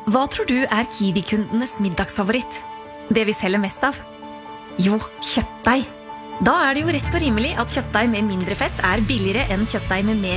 Hva tror du Kiwi-kundenes middagsfavoritt? Det vi selger mest av? Jo, kjøttdeig. Da det jo rett og rimelig at kjøttdeig med mindre fett billigere enn kjøttdeig med mer